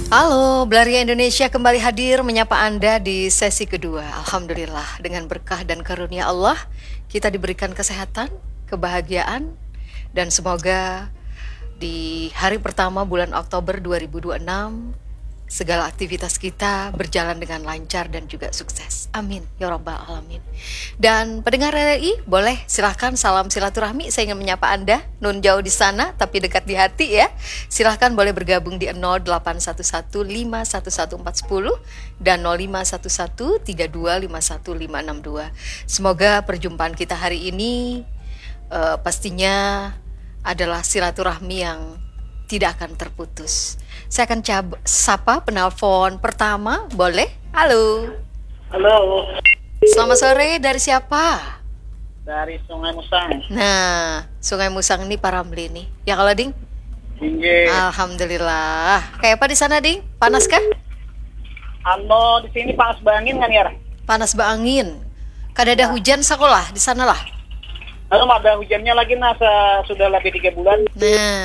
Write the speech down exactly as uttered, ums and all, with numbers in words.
Halo, Belaria Indonesia kembali hadir menyapa Anda di sesi kedua. Alhamdulillah, dengan berkah dan karunia Allah, kita diberikan kesehatan, kebahagiaan, dan semoga di hari pertama bulan Oktober dua ribu dua puluh enam, segala aktivitas kita berjalan dengan lancar dan juga sukses. Amin, ya Rabbal Alamin. Dan pendengar R R I, boleh silahkan salam silaturahmi. Saya ingin menyapa Anda, nun jauh di sana tapi dekat di hati ya. Silahkan boleh bergabung di nol delapan satu satu lima satu satu empat satu nol dan nol lima satu satu tiga dua lima satu lima enam dua. Semoga perjumpaan kita hari ini uh, pastinya adalah silaturahmi yang tidak akan terputus. Saya akan cab- sapa penelpon pertama, boleh? Halo. Halo, Selamat sore, dari siapa? dari Sungai Musang. Nah, Sungai Musang ini Pak Ramli nih. Ya kalau Ding? Tinggi. Alhamdulillah. Kayak apa di sana, Ding? Panas kah? Ano di sini panas bangin kan ya? Panas bangin. Kada ada hujan sekolah di sana lah. Lalu ada hujannya lagi nasa sudah lebih tiga bulan. Nah,